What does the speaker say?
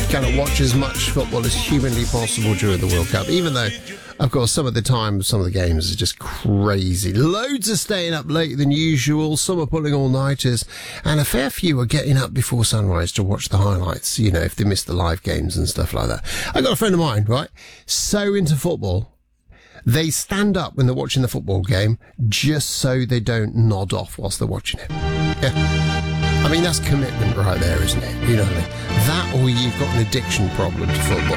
kind of watch as much football as humanly possible during the World Cup, even though, of course, some of the time, some of the games are just crazy. Loads are staying up later than usual, some are pulling all-nighters, and a fair few are getting up before sunrise to watch the highlights, you know, if they miss the live games and stuff like that. I got a friend of mine, right, so into football, they stand up when they're watching the football game just so they don't nod off whilst they're watching it. Yeah. I mean, that's commitment right there, isn't it? You know what I mean? That or you've got an addiction problem to football.